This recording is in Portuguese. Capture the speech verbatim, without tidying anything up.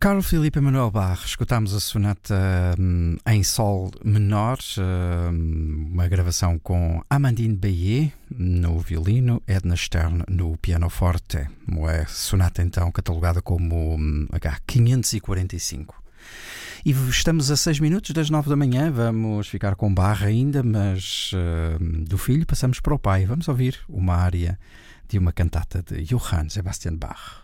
Carl Philipp Emanuel Bach, escutámos a sonata hum, em sol menor, hum, uma gravação com Amandine Baillet no violino, Edna Stern no pianoforte, uma sonata então catalogada como hum, H quinhentos e quarenta e cinco. E estamos a seis minutos das nove da manhã, vamos ficar com Bach ainda, mas hum, do filho passamos para o pai. Vamos ouvir uma área de uma cantata de Johann Sebastian Bach.